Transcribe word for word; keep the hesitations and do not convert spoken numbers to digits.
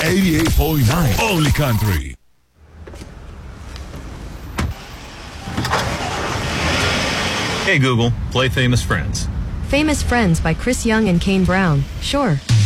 eighty-eight point nine Only Country. Hey Google, play Famous Friends. Famous Friends by Chris Young and Kane Brown. Sure.